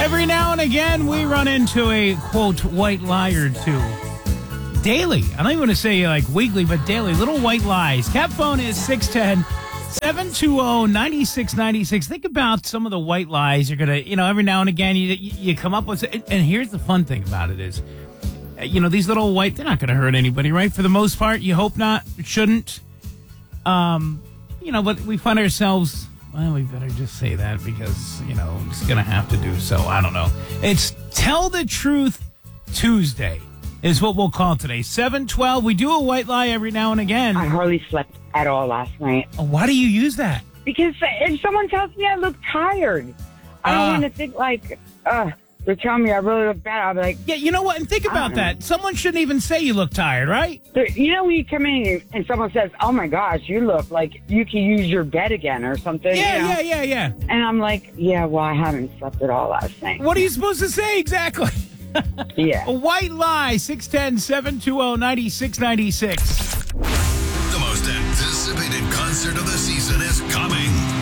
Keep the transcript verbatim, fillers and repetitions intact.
Every now and again, we run into a, quote, white lie or two. Daily. I don't even want to say like weekly, but daily. Little white lies. Cap phone is six one zero, seven two zero, nine six nine six. Think about some of the white lies you're going to, you know, every now and again, you, you come up with. And here's the fun thing about it is, you know, these little white, they're not going to hurt anybody, right? For the most part, you hope not, shouldn't. Um, you know, but we find ourselves, well, we better just say that because, you know, I'm just going to have to do so. I don't know. It's Tell the Truth Tuesday is what we'll call today. seven twelve. We do a white lie every now and again. I hardly slept at all last night. Oh, why do you use that? Because if someone tells me I look tired, I don't Uh, want to think like, uh, they're telling me I really look bad. I'll be like, Yeah, you know what? And think about that. Someone shouldn't even say you look tired, right? you know, when you come in and someone says, oh my gosh, you look like you can use your bed again or something. Yeah, you know? yeah, yeah, yeah. And I'm like, yeah, well, I haven't slept at all last night. What are you supposed to say exactly? Yeah. A white lie, six one zero, seven two zero, nine six nine six. The most anticipated concert of the season is coming.